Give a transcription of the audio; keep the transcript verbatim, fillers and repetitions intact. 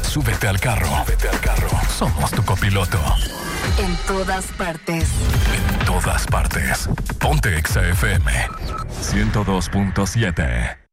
Súbete al carro. Súbete al carro. Somos tu copiloto. En todas partes. En todas partes. Ponte Exa F M ciento dos punto siete.